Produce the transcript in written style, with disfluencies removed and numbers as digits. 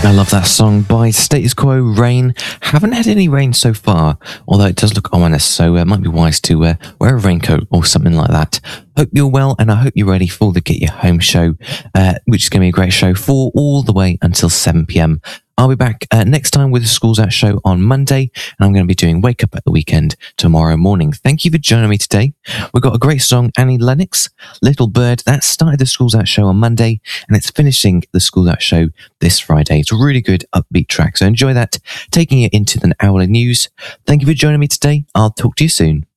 I love that song by Status Quo, Rain. Haven't had any rain so far, although it does look ominous, so it might be wise to wear a raincoat or something like that. Hope you're well, and I hope you're ready for the Get You Home show, which is going to be a great show for all the way until 7 p.m. I'll be back next time with the Schools Out show on Monday, and I'm going to be doing Wake Up at the Weekend tomorrow morning. Thank you for joining me today. We've got a great song, Annie Lennox, Little Bird. That started the Schools Out show on Monday, and it's finishing the Schools Out show this Friday. It's a really good upbeat track, so enjoy that, taking it into the hourly news. Thank you for joining me today. I'll talk to you soon.